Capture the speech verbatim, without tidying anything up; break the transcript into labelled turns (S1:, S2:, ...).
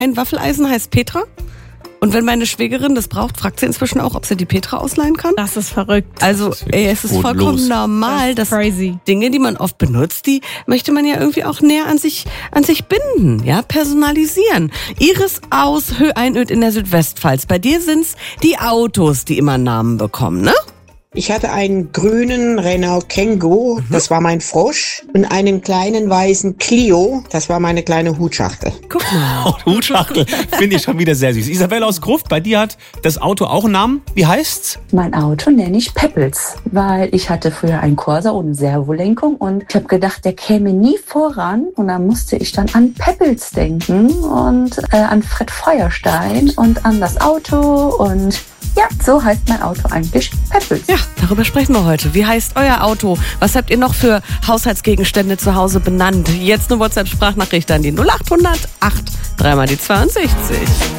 S1: Ein Waffeleisen heißt Petra. Und wenn meine Schwägerin das braucht, fragt sie inzwischen auch, ob sie die Petra ausleihen kann.
S2: Das ist verrückt.
S1: Also,
S3: ist
S1: ey, es ist
S3: bodenlos.
S1: vollkommen normal,
S2: Das ist
S1: dass
S2: crazy.
S1: Dinge, die man oft benutzt, die möchte man ja irgendwie auch näher an sich, an sich binden, ja, personalisieren. Iris aus Höh-Einöd in der Südwestpfalz. Bei dir sind's die Autos, die immer Namen bekommen, ne?
S4: Ich hatte einen grünen Renault Kangoo, das war mein Frosch, und einen kleinen weißen Clio, das war meine kleine Hutschachtel.
S1: Guck mal.
S3: Oh, Hutschachtel, finde ich schon wieder sehr süß. Isabel aus Gruft, bei dir hat das Auto auch einen Namen. Wie heißt's?
S5: Mein Auto nenne ich Peppels, weil ich hatte früher einen Corsa ohne Servolenkung und ich habe gedacht, der käme nie voran und dann musste ich dann an Peppels denken und äh, an Fred Feuerstein und an das Auto und ja, so heißt mein Auto eigentlich Peppels.
S1: Ja, darüber sprechen wir heute. Wie heißt euer Auto? Was habt ihr noch für Haushaltsgegenstände zu Hause benannt? Jetzt eine WhatsApp-Sprachnachricht an die null acht hundert acht, dreimal die zweiundsechzig.